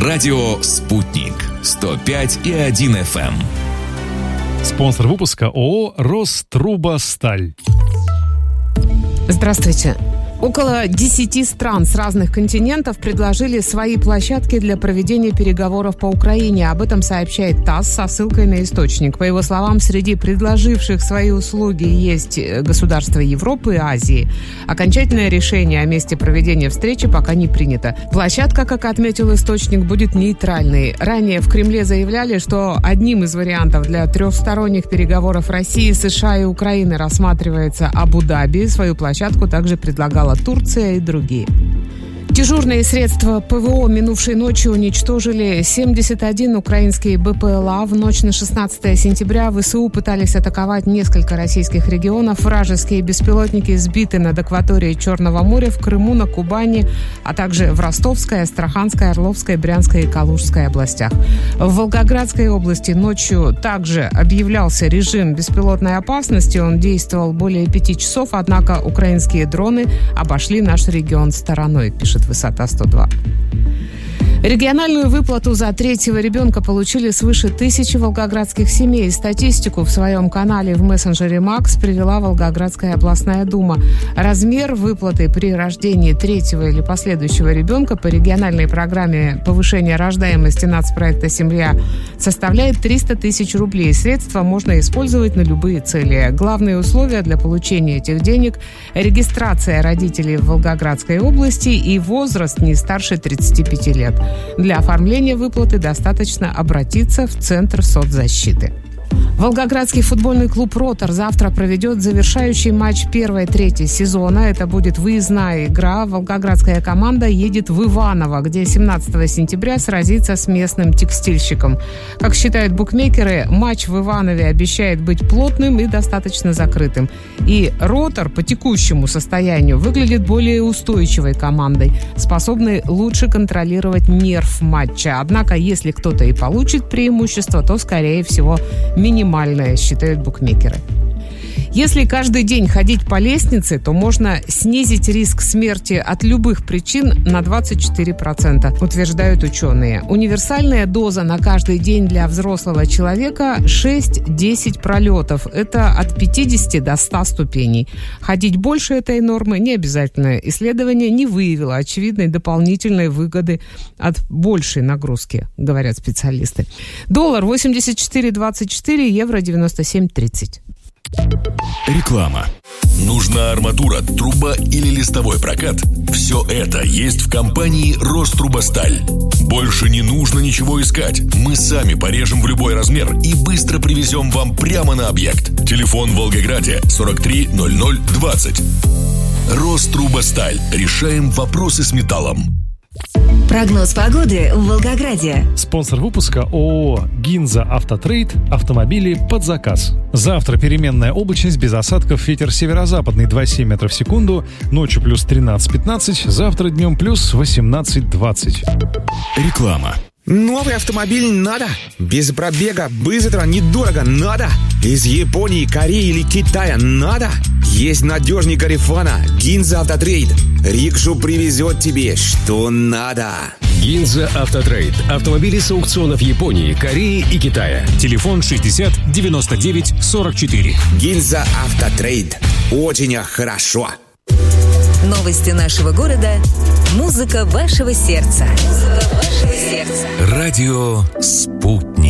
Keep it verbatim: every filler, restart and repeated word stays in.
Радио «Спутник». сто пять и один эф эм. Спонсор выпуска ООО «Рострубосталь». Здравствуйте. Около десяти стран с разных континентов предложили свои площадки для проведения переговоров по Украине. Об этом сообщает ТАСС со ссылкой на источник. По его словам, среди предложивших свои услуги есть государства Европы и Азии. Окончательное решение о месте проведения встречи пока не принято. Площадка, как отметил источник, будет нейтральной. Ранее в Кремле заявляли, что одним из вариантов для трехсторонних переговоров России, США и Украины рассматривается Абу-Даби. Свою площадку также предлагала Турция и другие. Дежурные средства ПВО минувшей ночью уничтожили семьдесят один украинский БПЛА. В ночь на шестнадцатое сентября ВСУ пытались атаковать несколько российских регионов. Вражеские беспилотники сбиты над акваторией Черного моря, в Крыму, на Кубани, а также в Ростовской, Астраханской, Орловской, Брянской и Калужской областях. В Волгоградской области ночью также объявлялся режим беспилотной опасности. Он действовал более пяти часов, однако украинские дроны обошли наш регион стороной, пишет Высота сто два. Региональную выплату за третьего ребенка получили свыше тысячи волгоградских семей. Статистику в своем канале в мессенджере Макс привела Волгоградская областная дума. Размер выплаты при рождении третьего или последующего ребенка по региональной программе повышения рождаемости нацпроекта «Семья» составляет триста тысяч рублей. Средства можно использовать на любые цели. Главные условия для получения этих денег – регистрация родителей в Волгоградской области и возраст не старше тридцати пяти лет. Для оформления выплаты достаточно обратиться в Центр соцзащиты. Волгоградский футбольный клуб «Ротор» завтра проведет завершающий матч первой-третьей сезона. Это будет выездная игра. Волгоградская команда едет в Иваново, где семнадцатого сентября сразится с местным текстильщиком. Как считают букмекеры, матч в Иванове обещает быть плотным и достаточно закрытым. И «Ротор» по текущему состоянию выглядит более устойчивой командой, способной лучше контролировать нерв матча. Однако, если кто-то и получит преимущество, то, скорее всего, минимальное, считают букмекеры. Если каждый день ходить по лестнице, то можно снизить риск смерти от любых причин на двадцать четыре процента, утверждают ученые. Универсальная доза на каждый день для взрослого человека шесть-десять пролетов. Это от пятидесяти до ста ступеней. Ходить больше этой нормы не обязательно. Исследование не выявило очевидной дополнительной выгоды от большей нагрузки, говорят специалисты. Доллар восемьдесят четыре двадцать четыре, евро девяносто семь тридцать. Реклама. Нужна арматура, труба или листовой прокат? Все это есть в компании «Рострубосталь». Больше не нужно ничего искать. Мы сами порежем в любой размер и быстро привезем вам прямо на объект. Телефон в Волгограде сорок три ноль ноль двадцать. «Рострубосталь». Решаем вопросы с металлом. Прогноз погоды в Волгограде. Спонсор выпуска ООО «Гинза Автотрейд». Автомобили под заказ. Завтра переменная облачность без осадков. Ветер северо-западный два целых семь десятых метров в секунду. Ночью плюс тринадцать пятнадцать. Завтра днем плюс восемнадцать двадцать. Реклама. Новый автомобиль надо. Без пробега, быстро, недорого надо. Из Японии, Кореи или Китая надо. Есть надежный Гарифана. Гинза Автотрейд. Рикшу привезет тебе, что надо. Гинза Автотрейд. Автомобили с аукционов Японии, Кореи и Китая. Телефон шестьдесят девяносто девять сорок четыре. Гинза Автотрейд. Очень хорошо. Новости нашего города. Музыка вашего сердца. Музыка вашего сердца. Радио «Спутник».